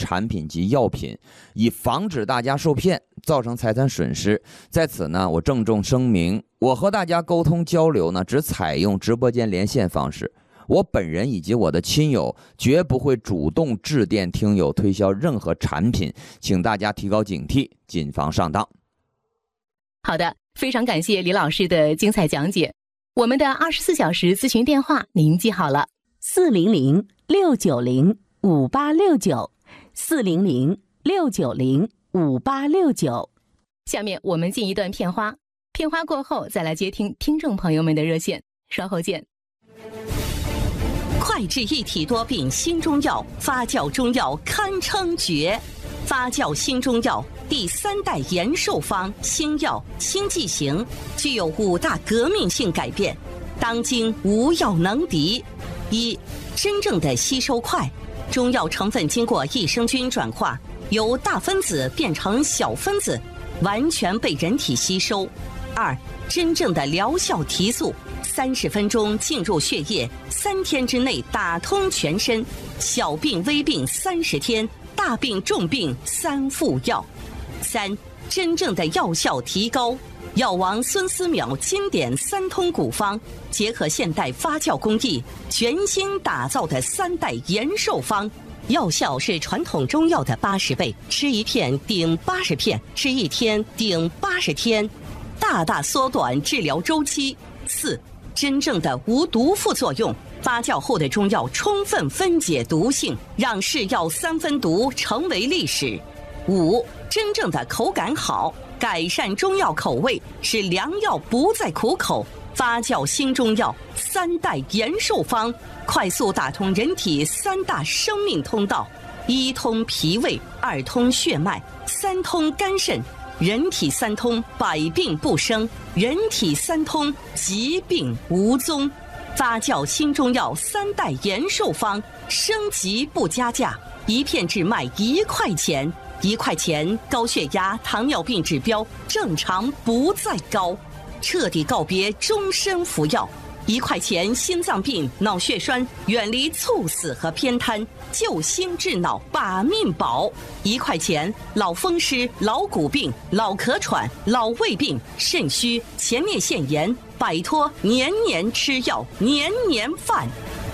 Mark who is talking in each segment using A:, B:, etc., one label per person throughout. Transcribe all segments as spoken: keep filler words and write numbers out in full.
A: 产品及药品，以防止大家受骗，造成财产损失。在此呢，我郑重声明，我和大家沟通交流呢，只采用直播间连线方式。我本人以及我的亲友绝不会主动致电听友推销任何产品，请大家提高警惕，谨防上当。
B: 好的，非常感谢李老师的精彩讲解。我们的二十四小时咨询电话您记好了：
C: 四零零六九零五八六九，四零零六九零五八六九。
B: 下面我们进一段片花，片花过后再来接听听众朋友们的热线，稍后见。
D: 快治一体多病新中药，发酵中药堪称绝。发酵新中药第三代延寿方新药新剂型，具有五大革命性改变，当今无药能敌。一、真正的吸收快，中药成分经过益生菌转化，由大分子变成小分子，完全被人体吸收。二、真正的疗效提速，三十分钟进入血液，三天之内打通全身，小病微病三十天，大病重病三副药。三、真正的药效提高，药王孙思邈经典三通古方，结合现代发酵工艺，全新打造的三代延寿方，药效是传统中药的八十倍，吃一片顶八十片，吃一天顶八十天，大大缩短治疗周期。四、真正的无毒副作用，发酵后的中药充分分解毒性，让是药三分毒成为历史。五、真正的口感好，改善中药口味，使良药不再苦口。发酵新中药三代延寿方，快速打通人体三大生命通道：一通脾胃，二通血脉，三通肝肾。人体三通，百病不生；人体三通，疾病无踪。发酵新中药三代延寿方，升级不加价，一片只卖一块钱，一块钱高血压、糖尿病指标正常不再高，彻底告别终身服药。一块钱心脏病、脑血栓远离猝死和偏瘫，救心治脑把命保。一块钱老风湿、老骨病、老咳喘、老胃病、肾虚、前列腺炎，摆脱年年吃药、年年犯。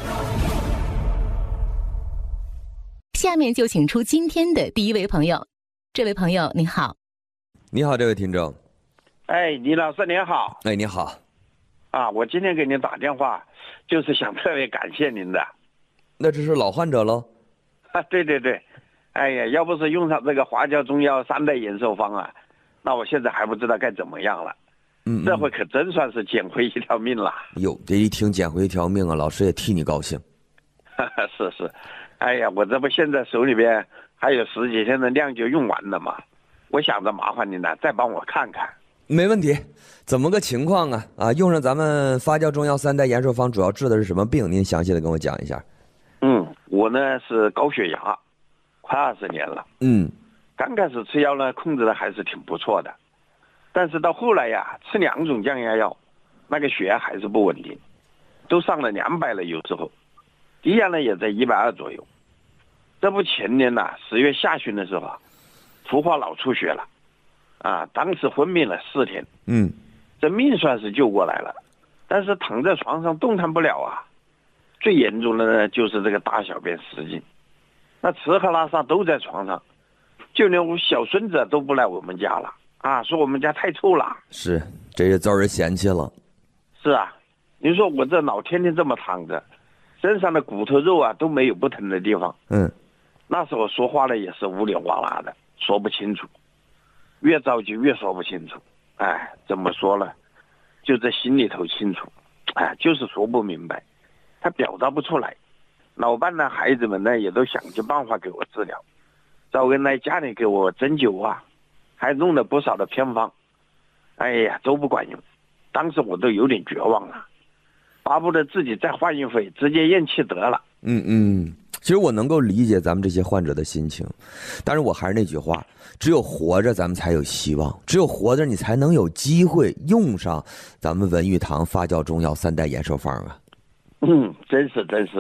B: 下面就请出今天的第一位朋友。这位朋友您好。
A: 你好，这位听众。
E: 哎，李老师您好。
A: 哎，你好。
E: 啊，我今天给您打电话，就是想特别感谢您的。
A: 那这是老患者喽？
E: 啊，对对对，哎呀，要不是用上这个华侨中药三代延寿方啊，那我现在还不知道该怎么样了。嗯，这回可真算是捡回一条命了。
A: 哟，这一听捡回一条命啊，老师也替你高兴。
E: 是是，哎呀，我这不现在手里边还有十几天的量就用完了嘛，我想着麻烦您呢，再帮我看看。
A: 没问题，怎么个情况啊？啊，用上咱们发酵中药三代延寿方，主要治的是什么病？您详细的跟我讲一下。
E: 嗯，我呢是高血压，快二十年了。嗯，刚开始吃药呢，控制的还是挺不错的，但是到后来呀，吃两种降压药，那个血压还是不稳定，都上了两百了，有时候低压呢也在一百二左右。这不前年呐、啊，十月下旬的时候啊，突发脑出血了。啊，当时昏迷了四天，嗯，这命算是救过来了，但是躺在床上动弹不了啊。最严重的呢，就是这个大小便失禁，那吃喝拉撒都在床上，就连我小孙子都不来我们家了啊，说我们家太臭了。
A: 是，这也遭人嫌弃了。
E: 是啊，你说我这脑天天这么躺着，身上的骨头肉啊都没有不疼的地方。嗯，那时候说话呢也是呜里哇啦的，说不清楚。越着急越说不清楚，哎，怎么说呢？就在心里头清楚，哎，就是说不明白，他表达不出来。老伴呢，孩子们呢，也都想尽办法给我治疗，找人来家里给我针灸啊，还弄了不少的偏方，哎呀，都不管用。当时我都有点绝望了，巴不得自己再换一回，直接咽气得了。
A: 嗯嗯。其实我能够理解咱们这些患者的心情，但是我还是那句话，只有活着咱们才有希望，只有活着你才能有机会用上咱们文玉堂发酵中药三代延寿方啊。
E: 嗯，真是真是，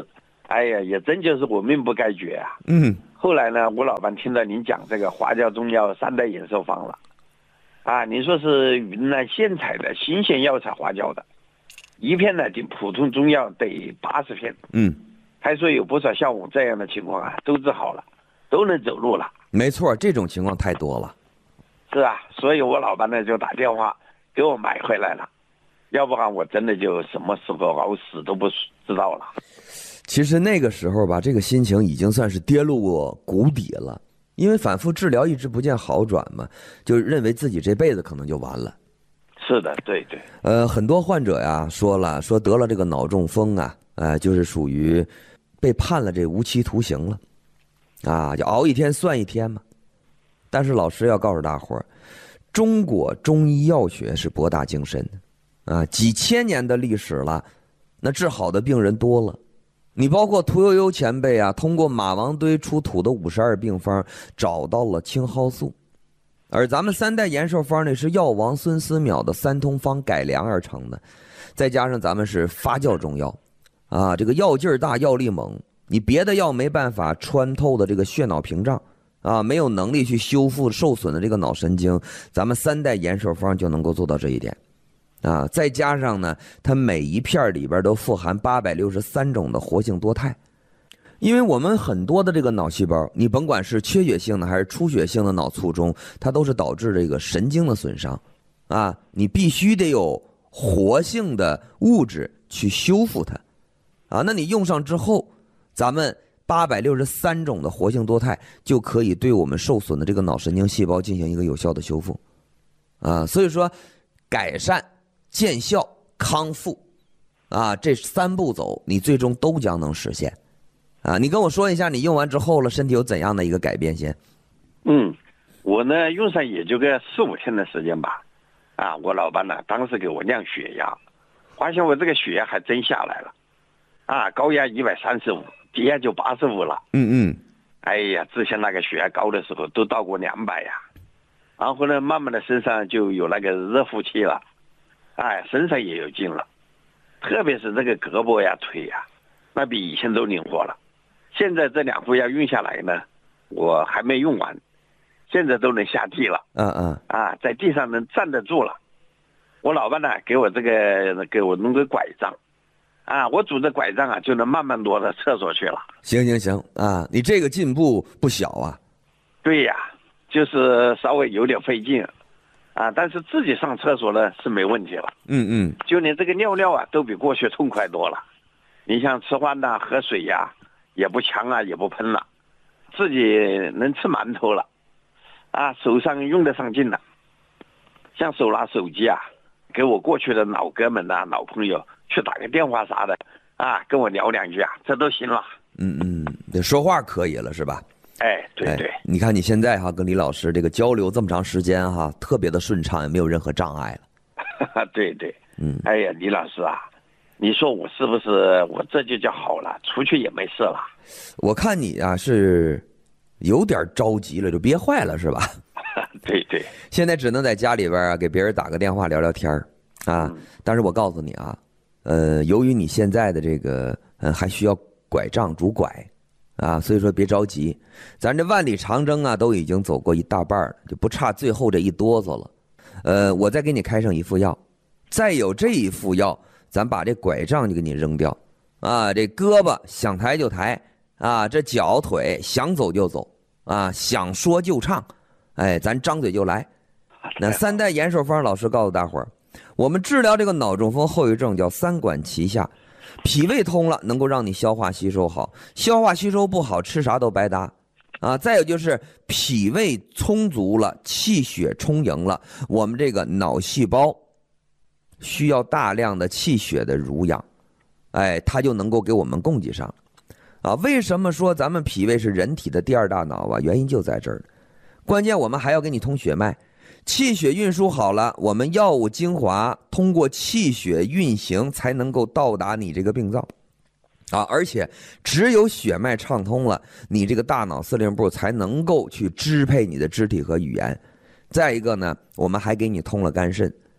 E: 哎呀，也真就是我命不该绝啊。
A: 嗯。
E: 后来呢，我老伴听到您讲这个花椒中药三代延寿方了，啊，您说是云南现采的新鲜药材花椒的，一片呢顶普通中药得八十片。
A: 嗯。
E: 还说有不少像我这样的情况啊，都治好了，都能走路了。
A: 没错，这种情况太多了。
E: 是啊，所以我老伴呢就打电话给我买回来了，要不然我真的就什么时候熬死都不知道了。
A: 其实那个时候吧，这个心情已经算是跌入过谷底了，因为反复治疗一直不见好转嘛，就认为自己这辈子可能就完了。
E: 是的，对对。
A: 呃，很多患者呀说了，说得了这个脑中风啊，呃，就是属于被判了这无期徒刑了，啊，就熬一天算一天嘛。但是老师要告诉大伙儿，中国中医药学是博大精深的，啊，几千年的历史了，那治好的病人多了。你包括屠呦呦前辈啊，通过马王堆出土的五十二病方找到了青蒿素，而咱们三代延寿方呢是药王孙思邈的三通方改良而成的，再加上咱们是发酵中药，啊，这个药劲儿大，药力猛，你别的药没办法穿透的这个血脑屏障。啊，没有能力去修复受损的这个脑神经，咱们三代延寿方就能够做到这一点，啊，再加上呢，它每一片里边都富含八百六十三种的活性多肽，因为我们很多的这个脑细胞，你甭管是缺血性的还是出血性的脑卒中，它都是导致这个神经的损伤，啊，你必须得有活性的物质去修复它，啊，那你用上之后，咱们八百六十三种的活性多肽就可以对我们受损的这个脑神经细胞进行一个有效的修复，啊，所以说改善、见效、康复，啊，这三步走你最终都将能实现，啊，你跟我说一下你用完之后了身体有怎样的一个改变先？
E: 嗯，我呢用上也就个四五天的时间吧，啊，我老伴呢当时给我量血压，发现我这个血压还真下来了，啊，高压一百三十五。低压就八十五了，
A: 嗯嗯，
E: 哎呀，之前那个血压高的时候都到过两百呀，然后呢，慢慢的身上就有那个热乎气了，哎，身上也有劲了，特别是这个胳膊呀、腿呀，那比以前都灵活了。现在这两副药用下来呢，我还没用完，现在都能下地了，
A: 嗯嗯，
E: 啊，在地上能站得住了。我老伴呢，给我这个给我弄个拐杖。啊，我拄着拐杖啊，就能慢慢挪到厕所去了。
A: 行行行啊，你这个进步不小啊。
E: 对呀，就是稍微有点费劲，啊，但是自己上厕所呢是没问题了。
A: 嗯嗯，
E: 就连这个尿尿啊，都比过去痛快多了。你像吃饭呐、喝水呀、啊，也不呛啊，也不喷了，自己能吃馒头了，啊，手上用得上劲了。像手拿手机啊，给我过去的老哥们呐、老朋友。去打个电话啥的，啊，跟我聊两句啊，这都行了。
A: 嗯嗯，说话可以了是吧？
E: 哎，对对。
A: 哎，你看你现在哈跟李老师这个交流这么长时间哈，特别的顺畅，也没有任何障碍
E: 了。对对，
A: 嗯。
E: 哎呀，李老师啊，你说我是不是我这就叫好了，出去也没事了？
A: 我看你啊是有点着急了，就憋坏了是吧？
E: 对对。
A: 现在只能在家里边啊给别人打个电话聊聊天啊、嗯，但是我告诉你啊。呃，由于你现在的这个，嗯，还需要拐杖拄拐，啊，所以说别着急，咱这万里长征啊，都已经走过一大半了，就不差最后这一哆嗦了。呃，我再给你开上一副药，再有这一副药，咱把这拐杖就给你扔掉，啊，这胳膊想抬就抬，啊，这脚腿想走就走，啊，想说就唱，哎，咱张嘴就来。那三代延寿方老师告诉大伙儿。我们治疗这个脑中风后遗症叫三管齐下，脾胃通了能够让你消化吸收好，消化吸收不好吃啥都白搭啊。再有就是脾胃充足了，气血充盈了，我们这个脑细胞需要大量的气血的濡养，哎，它就能够给我们供给上啊。为什么说咱们脾胃是人体的第二大脑啊？原因就在这儿，关键我们还要给你通血脉。气血运输好了，我们药物精华通过气血运行才能够到达你这个病灶啊，而且只有血脉畅通了，你这个大脑司令部才能够去支配你的肢体和语言。再一个呢，我们还给你通了肝肾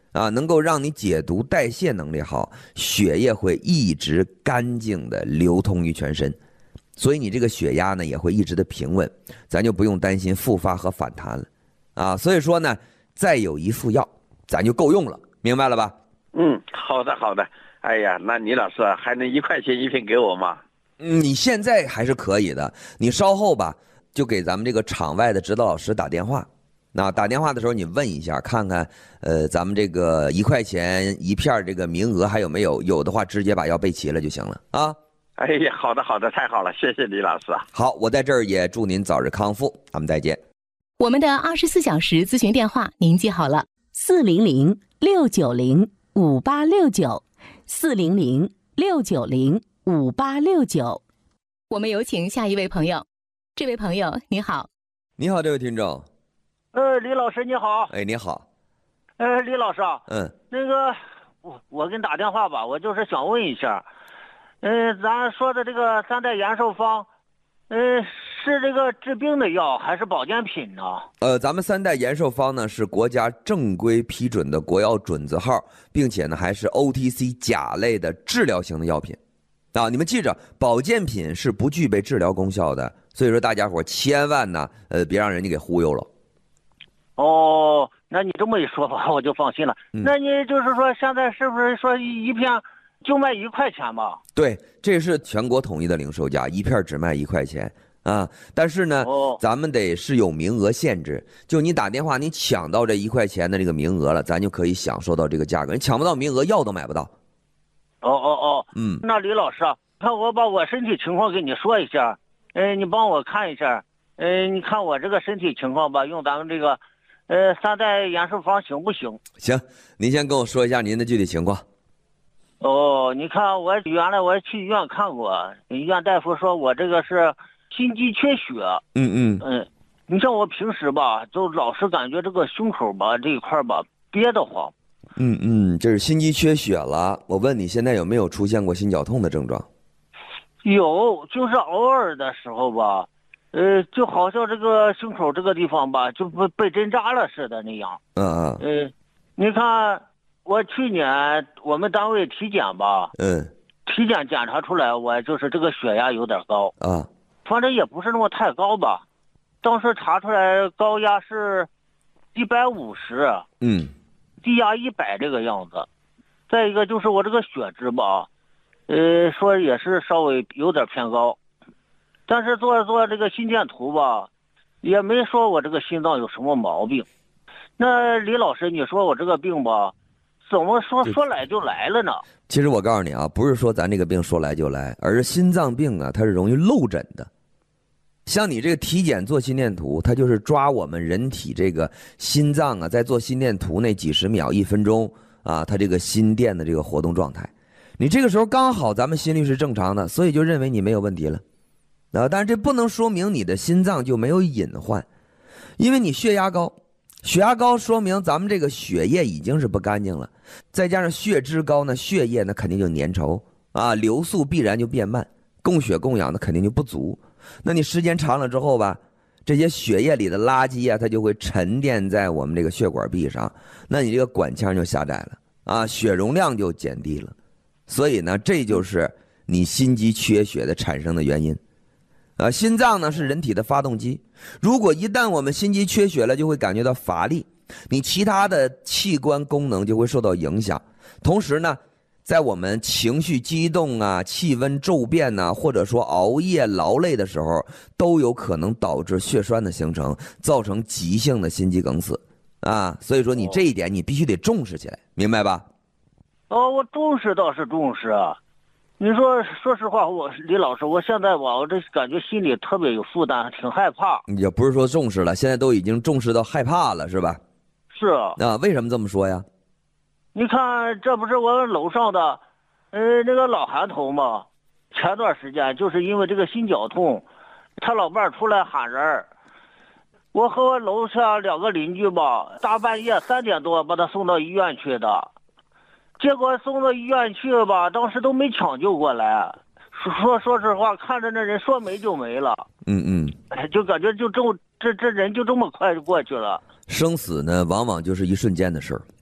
A: 啊，能够让你解毒代谢能力好，血液会一直干净的流通于全身，所以你这个血压呢也会一直的平稳，咱就不用担心复发和反弹了啊。所以说呢，再有一副药，咱就够用了，明白了吧？
E: 嗯，好的好的。哎呀，那李老师还能一块钱一瓶给我吗？
A: 嗯，你现在还是可以的，你稍后吧就给咱们这个场外的指导老师打电话。那打电话的时候，你问一下，看看，呃，咱们这个一块钱一片这个名额还有没有？有的话，直接把药备齐了就行了啊。
E: 哎呀，好的好的，太好了，谢谢李老师啊。
A: 好，我在这儿也祝您早日康复，咱们再见。
B: 我们的二十四小时咨询电话您记好了：
C: 四零零六九零五八六九，四零零六九零五八六九。
B: 我们有请下一位朋友。这位朋友你好。
A: 你好，这位听众。
F: 呃，李老师你好。
A: 哎，你好。
F: 呃，李老师啊，
A: 嗯，
F: 那个我我给你打电话吧，我就是想问一下，呃，咱说的这个三代延寿方，呃，是这个治病的药还是保健品呢？
A: 呃，咱们三代延寿方呢是国家正规批准的国药准字号，并且呢还是 O T C 甲类的治疗型的药品。啊，你们记着，保健品是不具备治疗功效的，所以说大家伙千万呢，呃，别让人家给忽悠了。
F: 哦，那你这么一说吧，我就放心了。
A: 嗯、
F: 那你就是说，现在是不是说一片就卖一块钱吧？
A: 对，这是全国统一的零售价，一片只卖一块钱啊。但是呢，
F: 哦、
A: 咱们得是有名额限制，就你打电话，你抢到这一块钱的这个名额了，咱就可以享受到这个价格。你抢不到名额，药都买不到。
F: 哦哦哦，
A: 嗯，
F: 那李老师啊，看我把我身体情况给你说一下，呃，你帮我看一下，呃，你看我这个身体情况吧，用咱们这个。呃，三代延寿方行不行？
A: 行，您先跟我说一下您的具体情况。
F: 哦，你看我原来我去医院看过，医院大夫说我这个是心肌缺血。
A: 嗯嗯
F: 嗯，你像我平时吧，就老是感觉这个胸口吧这一块吧憋得慌。
A: 嗯嗯，这是心肌缺血了。我问你现在有没有出现过心绞痛的症状？
F: 有，就是偶尔的时候吧。呃，就好像这个胸口这个地方吧，就被被针扎了似的那样。
A: 嗯嗯。
F: 呃，你看我去年我们单位体检吧，
A: 嗯，
F: 体检检查出来我就是这个血压有点高
A: 啊，
F: 反正也不是那么太高吧，当时查出来高压是一百五十，
A: 嗯，
F: 低压一百这个样子。再一个就是我这个血脂吧，呃，说也是稍微有点偏高。但是做做这个心电图吧，也没说我这个心脏有什么毛病。那李老师，你说我这个病吧，怎么说说来就来了呢？
A: 其实我告诉你啊，不是说咱这个病说来就来，而是心脏病啊，它是容易漏诊的。像你这个体检做心电图，它就是抓我们人体这个心脏啊，在做心电图那几十秒、一分钟啊，它这个心电的这个活动状态。你这个时候刚好咱们心率是正常的，所以就认为你没有问题了。啊，但是这不能说明你的心脏就没有隐患，因为你血压高，血压高说明咱们这个血液已经是不干净了，再加上血脂高呢，血液呢肯定就粘稠啊，流速必然就变慢，供血供氧的肯定就不足。那你时间长了之后吧，这些血液里的垃圾啊，它就会沉淀在我们这个血管壁上，那你这个管腔就狭窄了啊，血容量就减低了，所以呢，这就是你心肌缺血的产生的原因。呃，心脏呢是人体的发动机，如果一旦我们心肌缺血了，就会感觉到乏力，你其他的器官功能就会受到影响。同时呢，在我们情绪激动啊、气温骤变呐、啊，或者说熬夜劳累的时候，都有可能导致血栓的形成，造成急性的心肌梗死啊。所以说你这一点你必须得重视起来，明白吧？
F: 哦，我重视倒是重视啊。你说，说实话，我李老师，我现在吧，我这感觉心里特别有负担，挺害怕。
A: 也不是说重视了，现在都已经重视到害怕了，是吧？
F: 是啊。
A: 啊，为什么这么说呀？
F: 你看，这不是我楼上的，呃，那个老韩头嘛，前段时间就是因为这个心绞痛，他老伴出来喊人，我和我楼下两个邻居吧，大半夜三点多把他送到医院去的。结果送到医院去吧，当时都没抢救过来。说说实话，看着那人说没就没了。
A: 嗯嗯，
F: 就感觉就这么这这人就这么快就过去了。
A: 生死呢，往往就是一瞬间的事儿，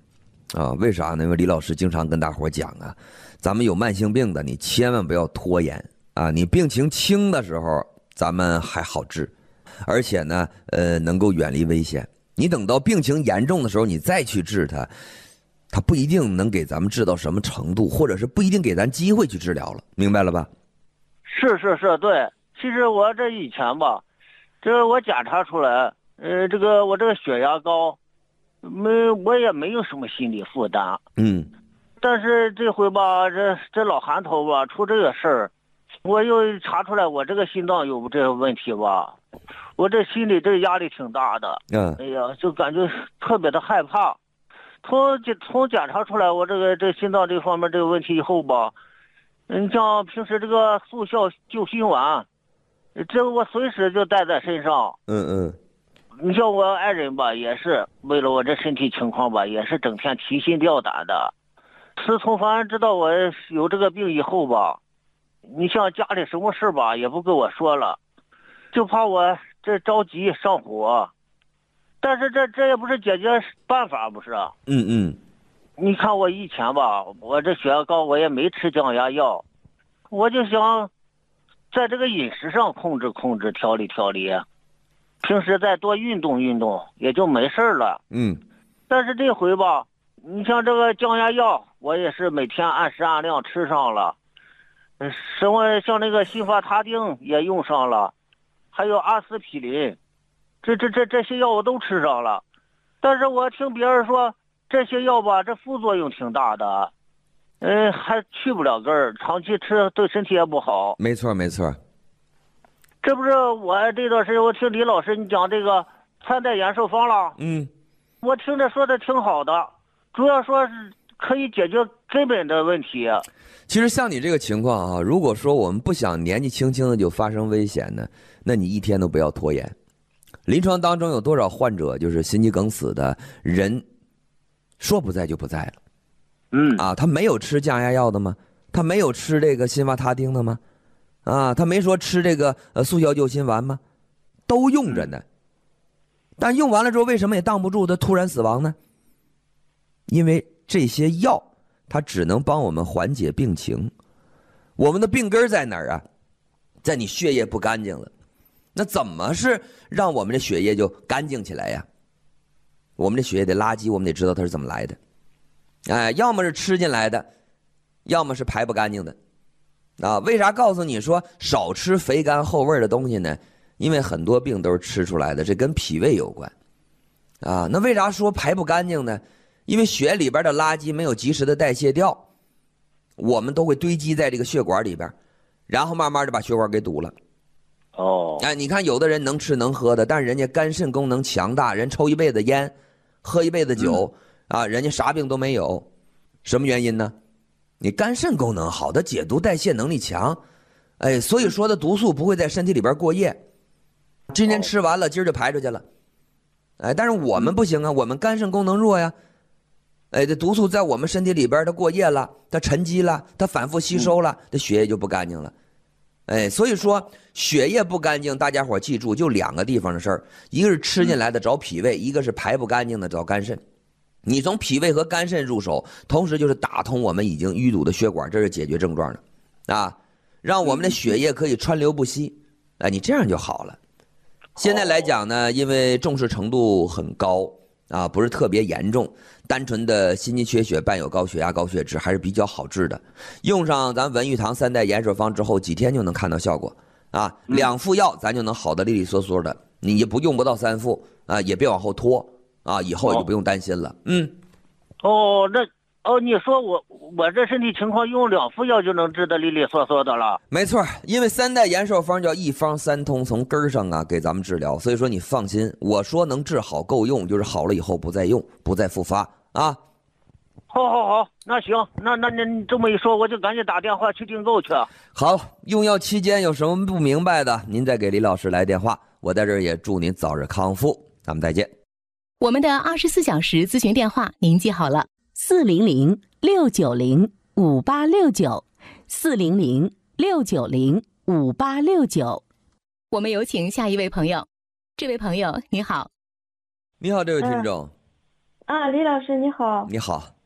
A: 啊，为啥呢？因为李老师经常跟大伙讲啊，咱们有慢性病的，你千万不要拖延啊。你病情轻的时候，咱们还好治，而且呢，呃，能够远离危险。你等到病情严重的时候，你再去治它，它不一定能给咱们治到什么程度，或者是不一定给咱机会去治疗了，明白了吧？
F: 是是是，对。其实我这以前吧，这我检查出来，呃，这个我这个血压高。没，我也没有什么心理负担。
A: 嗯，
F: 但是这回吧，这这老寒头吧，出这个事儿，我又查出来我这个心脏有这个问题吧，我这心里这压力挺大的。
A: 嗯，
F: 哎呀，就感觉特别的害怕。从从检查出来我这个这心脏这方面这个问题以后吧，你像平时这个速效救心丸，这个我随时就带在身上。
A: 嗯嗯。
F: 你像我爱人吧，也是为了我这身体情况吧，也是整天提心吊胆的。自从反正知道我有这个病以后吧，你像家里什么事吧，也不跟我说了，就怕我这着急上火。但是这这也不是解决办法，不是？
A: 嗯嗯。
F: 你看我以前吧，我这血压高，我也没吃降压药，我就想在这个饮食上控制控制，调理调理。平时再多运动运动，也就没事了。
A: 嗯，
F: 但是这回吧，你像这个降压药，我也是每天按时按量吃上了。什么像那个辛伐他定也用上了，还有阿司匹林，这这这这些药我都吃上了。但是我听别人说这些药吧，这副作用挺大的，嗯，还去不了根儿，长期吃对身体也不好。
A: 没错没错。
F: 这不是我这段时间我听李老师你讲这个三代延寿方了，
A: 嗯，
F: 我听着说的挺好的，主要说是可以解决根本的问题。
A: 其实像你这个情况啊，如果说我们不想年纪轻轻的就发生危险呢，那你一天都不要拖延。临床当中有多少患者就是心肌梗死的人，说不在就不在了。
F: 嗯
A: 啊，他没有吃降压药的吗？他没有吃这个辛伐他定的吗？啊，他没说吃这个呃速效救心丸吗？都用着呢，但用完了之后为什么也挡不住他突然死亡呢？因为这些药它只能帮我们缓解病情，我们的病根在哪儿啊？在你血液不干净了。那怎么是让我们的血液就干净起来呀？我们的血液的垃圾我们得知道它是怎么来的，哎，要么是吃进来的，要么是排不干净的。啊，为啥告诉你说少吃肥甘厚味的东西呢？因为很多病都是吃出来的，这跟脾胃有关。啊，那为啥说排不干净呢？因为血里边的垃圾没有及时的代谢掉，我们都会堆积在这个血管里边，然后慢慢的把血管给堵了。
F: 哦，
A: 哎，你看有的人能吃能喝的，但是人家肝肾功能强大，人抽一辈子烟，喝一辈子酒，嗯、啊，人家啥病都没有，什么原因呢？你肝肾功能好，的解毒代谢能力强，哎，所以说的毒素不会在身体里边过夜，今天吃完了，今儿就排出去了，哎，但是我们不行啊，我们肝肾功能弱呀，哎，这毒素在我们身体里边它过夜了，它沉积了，它反复吸收了，这血液就不干净了，哎，所以说血液不干净，大家伙记住就两个地方的事儿，一个是吃进来的找脾胃，一个是排不干净的找肝肾。你从脾胃和肝肾入手，同时就是打通我们已经淤堵的血管，这是解决症状的，啊，让我们的血液可以川流不息，哎，你这样就好了。现在来讲呢，因为重视程度很高啊，不是特别严重，单纯的心肌缺血伴有高血压、高血脂还是比较好治的。用上咱文玉堂三代延寿方之后，几天就能看到效果啊，两副药咱就能好的利利索索的，你也不用不到三副啊，也别往后拖。啊，以后也就不用担心了。嗯，
F: 哦，那哦，你说我我这身体情况用两副药就能治得利利索索的了？
A: 没错，因为三代延寿方叫一方三通，从根儿上啊给咱们治疗，所以说你放心，我说能治好够用，就是好了以后不再用，不再复发啊。
F: 好，好，好，那行，那那那你这么一说，我就赶紧打电话去订购去。
A: 好，用药期间有什么不明白的，您再给李老师来电话，我在这儿也祝您早日康复，咱们再见。
B: 我们的二十四小时咨询电话您记好了：
C: 四零零六九零五八六九，四零零六九零五八六九。
B: 我们有请下一位朋友。这位朋友你好。
A: 你好，这位听众。
G: 嗯、啊，李老师你好。
A: 你好。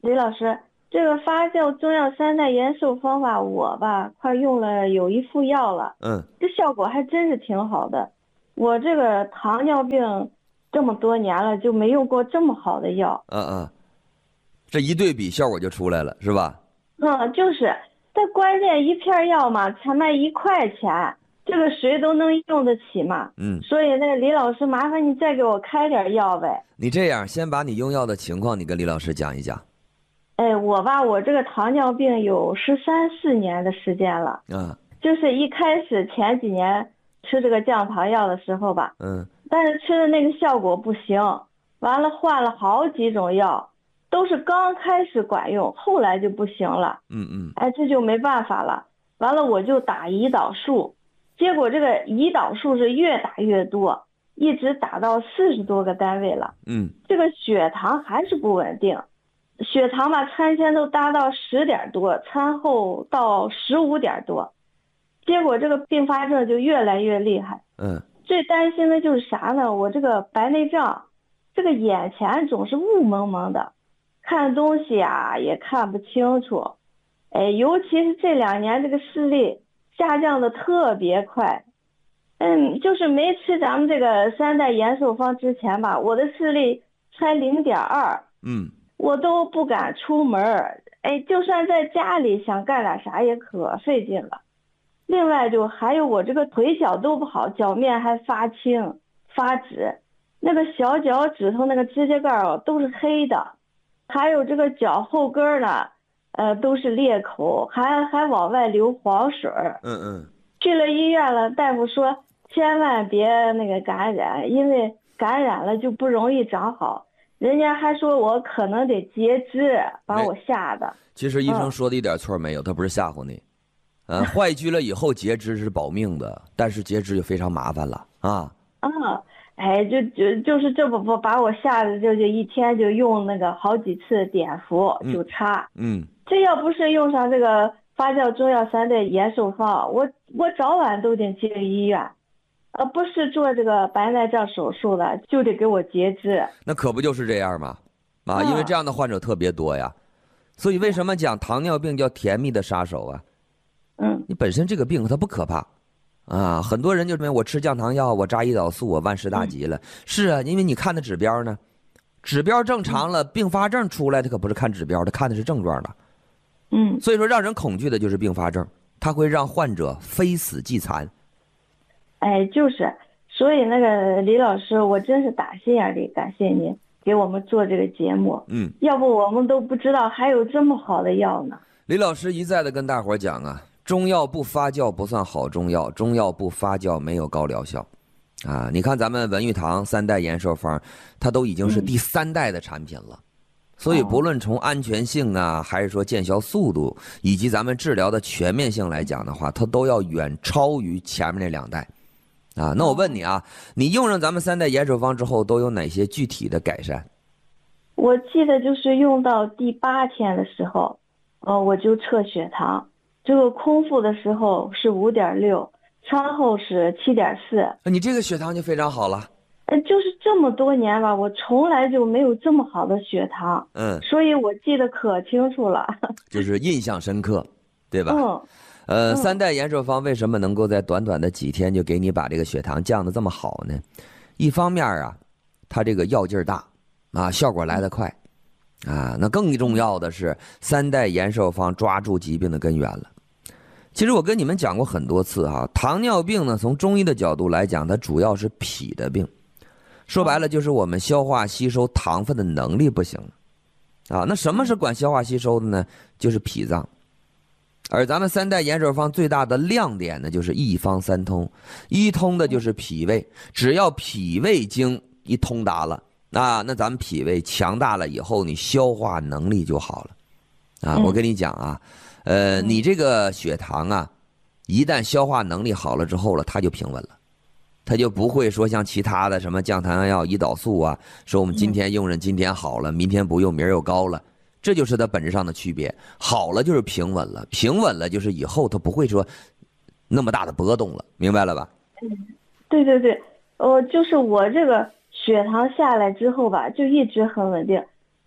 G: 李老师，这个发酵中药三代延寿方法我吧快用了有一副药了，
A: 嗯，
G: 这效果还真是挺好的。我这个糖尿病这么多年了就没用过这么好的药。
A: 嗯嗯，这一对比效果就出来了，是吧？
G: 嗯，就是，但关键一片药嘛才卖一块钱，这个谁都能用得起嘛。
A: 嗯，
G: 所以那个李老师，麻烦你再给我开点药呗。
A: 你这样，先把你用药的情况，你跟李老师讲一讲。
G: 哎，我吧，我这个糖尿病有十三四年的时间了。
A: 嗯，
G: 就是一开始前几年吃这个降糖药的时候吧，
A: 嗯，
G: 但是吃的那个效果不行，完了换了好几种药，都是刚开始管用，后来就不行了。
A: 嗯嗯，
G: 哎，这就没办法了。完了我就打胰岛素，结果这个胰岛素是越打越多，一直打到四十多个单位了。
A: 嗯，
G: 这个血糖还是不稳定，血糖吧餐前都达到十点多，餐后到十五点多，结果这个并发症就越来越厉害。
A: 嗯，
G: 最担心的就是啥呢？我这个白内障，这个眼前总是雾蒙蒙的，看东西啊也看不清楚。哎，尤其是这两年这个视力下降的特别快。嗯，就是没吃咱们这个三代延寿方之前吧，我的视力才零点二。
A: 嗯，
G: 我都不敢出门，哎，就算在家里想干点啥也可费劲了。另外就还有我这个腿脚都不好，脚面还发青发紫，那个小脚趾头那个指甲盖儿都是黑的，还有这个脚后跟呢，呃，都是裂口，还还往外流黄水。
A: 嗯嗯，
G: 去了医院了，大夫说千万别那个感染，因为感染了就不容易长好。人家还说我可能得截肢，把我吓的。
A: 其实医生说的一点错没有，他不是吓唬你。呃，坏疽了以后截肢是保命的，但是截肢就非常麻烦了啊。
G: 嗯，哎，就就就是这不不把我吓得，就就一天就用那个好几次碘伏就擦。
A: 嗯，嗯
G: 这要不是用上这个发酵中药三代延寿方，我我早晚都得进医院。呃，不是做这个白内障手术了，就得给我截肢。
A: 那可不就是这样吗？啊，因为这样的患者特别多呀。所以为什么讲糖尿病叫甜蜜的杀手啊？
G: 嗯，
A: 你本身这个病它不可怕，啊，很多人就认为我吃降糖药，我扎胰岛素，我万事大吉了。嗯、是啊，因为你看的指标呢，指标正常了，并发症出来，它可不是看指标，它看的是症状了。
G: 嗯，
A: 所以说让人恐惧的就是并发症，它会让患者非死即残。
G: 哎，就是，所以那个李老师，我真是打心眼里感谢您给我们做这个节目。
A: 嗯，
G: 要不我们都不知道还有这么好的药呢。
A: 李老师一再的跟大伙讲啊，中药不发酵不算好中药，中药不发酵没有高疗效。啊，你看咱们文玉堂三代延寿方，它都已经是第三代的产品了。嗯、所以不论从安全性啊，还是说见效速度，以及咱们治疗的全面性来讲的话，它都要远超于前面那两代。啊，那我问你啊，你用上咱们三代延寿方之后，都有哪些具体的改善？
G: 我记得就是用到第八天的时候，呃，我就测血糖，这个空腹的时候是五点六，餐后是七点四。
A: 你这个血糖就非常好了。
G: 呃，就是这么多年吧，我从来就没有这么好的血糖。
A: 嗯，
G: 所以我记得可清楚了。
A: 就是印象深刻，对吧？
G: 嗯。
A: 呃，三代延寿方为什么能够在短短的几天就给你把这个血糖降得这么好呢？一方面啊，它这个药劲儿大，啊，效果来得快，啊，那更重要的是三代延寿方抓住疾病的根源了。其实我跟你们讲过很多次哈、啊，糖尿病呢，从中医的角度来讲，它主要是脾的病，说白了就是我们消化吸收糖分的能力不行，啊，那什么是管消化吸收的呢？就是脾脏。而咱们三代延寿方最大的亮点呢，就是一方三通，一通的就是脾胃，只要脾胃经一通达了啊，那咱们脾胃强大了以后，你消化能力就好了啊。我跟你讲啊，呃，你这个血糖啊，一旦消化能力好了之后了，它就平稳了，它就不会说像其他的什么降糖药、胰岛素啊，说我们今天用着今天好了，明天不用明儿又高了。这就是它本质上的区别，好了就是平稳了，平稳了就是以后它不会说那么大的波动了，明白了吧？
G: 嗯，对对对，呃，就是我这个血糖下来之后吧，就一直很稳定，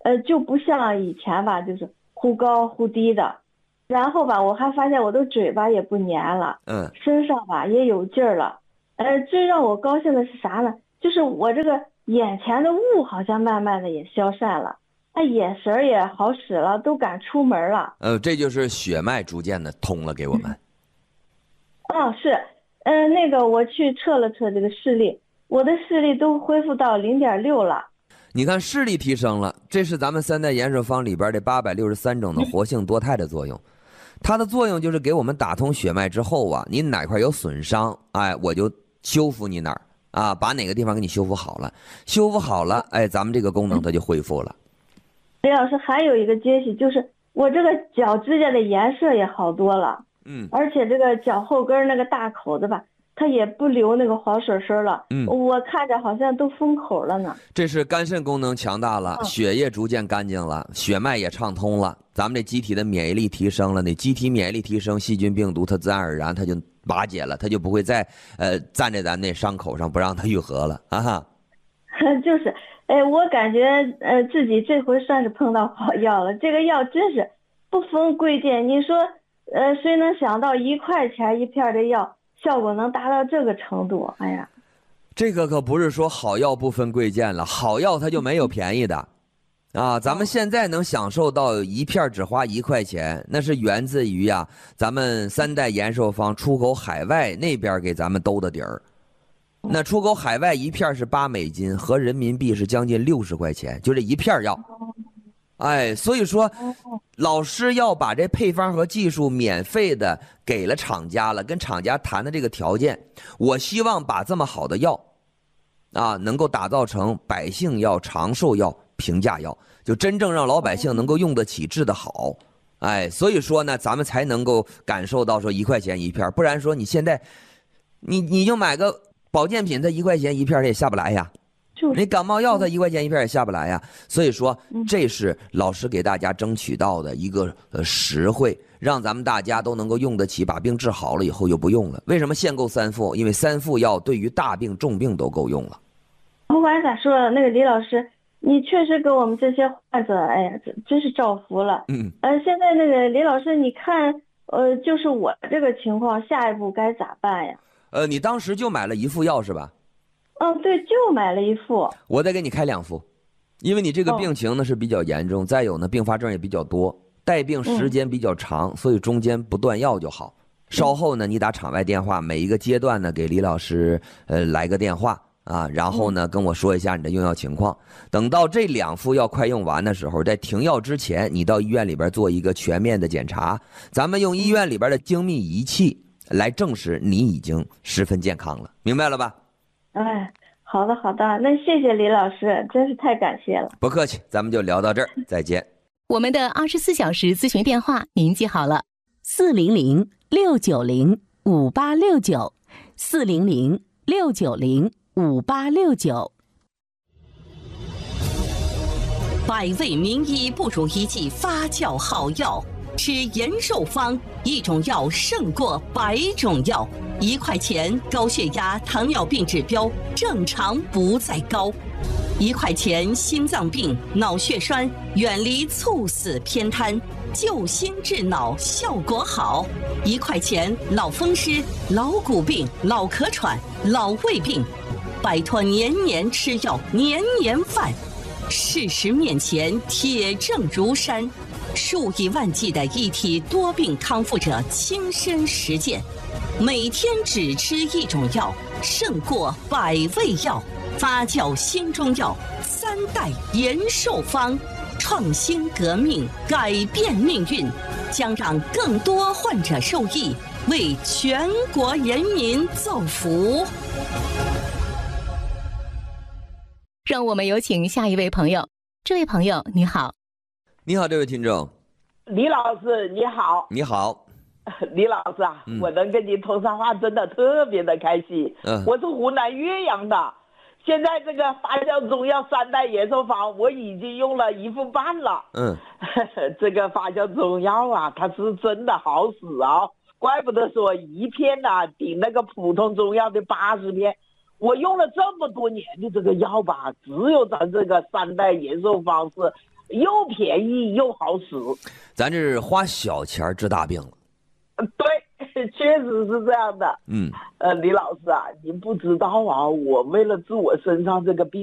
G: 呃，就不像以前吧，就是忽高忽低的。然后吧，我还发现我的嘴巴也不黏了，
A: 嗯，
G: 身上吧也有劲儿了。呃，最让我高兴的是啥呢？就是我这个眼前的雾好像慢慢的也消散了，那眼神也好使了，都敢出门了。
A: 呃，这就是血脉逐渐的通了给我们。
G: 哦，是，嗯、呃，那个我去测了测这个视力，我的视力都恢复到零点六了。
A: 你看视力提升了，这是咱们三代延寿方里边的八百六十三种的活性多肽的作用。它的作用就是给我们打通血脉之后啊，你哪块有损伤，哎，我就修复你哪儿啊，把哪个地方给你修复好了，修复好了，哎，咱们这个功能它就恢复了。
G: 李老师还有一个惊喜，就是我这个脚指甲的颜色也好多了，
A: 嗯，
G: 而且这个脚后跟那个大口子吧，它也不留那个黄水水了，
A: 嗯，
G: 我看着好像都封口了呢。
A: 这是肝肾功能强大了，
G: 嗯、
A: 血液逐渐干净了，血脉也畅通了，咱们这机体的免疫力提升了，那机体免疫力提升，细菌病毒它自然而然它就瓦解了，它就不会再呃站在咱那伤口上不让它愈合了啊哈。
G: 就是，哎，我感觉呃自己这回算是碰到好药了，这个药真是不分贵贱，你说呃谁能想到一块钱一片的药效果能达到这个程度？哎呀，
A: 这个可不是说好药不分贵贱了，好药它就没有便宜的。啊，咱们现在能享受到一片只花一块钱，那是源自于呀、啊，咱们三代延寿方出口海外那边给咱们兜的底儿。那出口海外一片是八美金，合人民币是将近六十块钱，就这一片药。哎，所以说，老师要把这配方和技术免费的给了厂家了，跟厂家谈的这个条件，我希望把这么好的药，啊，能够打造成百姓药、长寿药。平价药，就真正让老百姓能够用得起、治得好，哎，所以说呢，咱们才能够感受到说一块钱一片，不然说你现在，你你就买个保健品，它一块钱一片它也下不来呀，你感冒药它一块钱一片也下不来呀，所以说这是老师给大家争取到的一个呃实惠，让咱们大家都能够用得起，把病治好了以后就不用了。为什么限购三副？因为三副药对于大病重病都够用了。
G: 不管咋说，那个李老师。你确实给我们这些患者，哎呀，真是造福了。
A: 嗯，
G: 呃，现在那个李老师，你看，呃，就是我这个情况，下一步该咋办呀？
A: 呃，你当时就买了一副药是吧？
G: 嗯，对，就买了一副。
A: 我再给你开两副，因为你这个病情呢是比较严重，再有呢并发症也比较多，带病时间比较长，嗯、所以中间不断药就好。稍后呢，你打场外电话，每一个阶段呢给李老师呃来个电话。啊，然后呢，跟我说一下你的用药情况。等到这两副药快用完的时候，在停药之前，你到医院里边做一个全面的检查，咱们用医院里边的精密仪器来证实你已经十分健康了，明白了吧？
G: 哎，好的好的，那谢谢李老师，真是太感谢了。
A: 不客气，咱们就聊到这儿，再见。
B: 我们的二十四小时咨询电话您记好了：
C: 四零零六九零五八六九，四零零六九零。五八六九，
D: 百味名医不如一剂发酵好药，吃延寿方，一种药胜过百种药。一块钱，高血压、糖尿病指标正常不再高；一块钱，心脏病、脑血栓远离猝死偏瘫，救心治脑效果好。一块钱，老风湿、老骨病、老咳喘、老胃病。摆脱年年吃药年年犯，事实面前铁证如山，数以万计的一体多病康复者亲身实践，每天只吃一种药胜过百味药。发酵新中药三代延寿方，创新革命，改变命运，将让更多患者受益，为全国人民造福。
B: 让我们有请下一位朋友。这位朋友你好。
A: 你好，这位听众。
H: 李老师你好。
A: 你好。
H: 李老师啊、嗯、我能跟你通上话真的特别的开心、嗯、我是湖南岳阳的，现在这个发酵中药三代延寿方我已经用了一副半了。嗯，这个发酵中药啊它是真的好使啊，怪不得说一片啊顶那个普通中药的八十片。我用了这么多年的这个药吧，只有咱这个三代延寿方是又便宜又好使。
A: 咱这是花小钱治大病了。
H: 对，确实是这样的。
A: 嗯，
H: 呃，李老师啊，您不知道啊，我为了治我身上这个病。